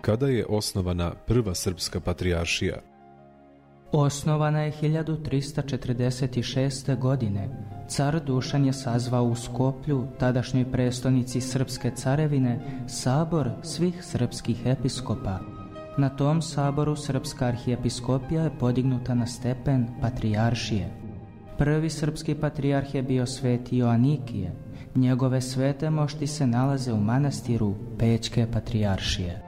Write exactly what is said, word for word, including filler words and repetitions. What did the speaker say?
Kada je osnovana prva srpska patrijaršija? Osnovana je hiljadu trista četrdeset šeste. godine. Car Dušan je sazvao u Skoplju, tadašnjoj prestonici Srpske carevine, sabor svih srpskih episkopa. Na tom saboru srpska arhijepiskopija je podignuta na stepen patrijaršije. Prvi srpski patrijarh je bio sveti Joanikije. Njegove svete mošti se nalaze u manastiru Pećke patrijaršije.